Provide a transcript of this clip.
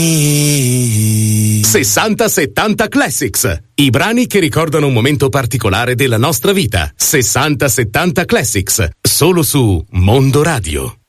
60-70 Classics, i brani che ricordano un momento particolare della nostra vita. 60-70 Classics, solo su Mondo Radio.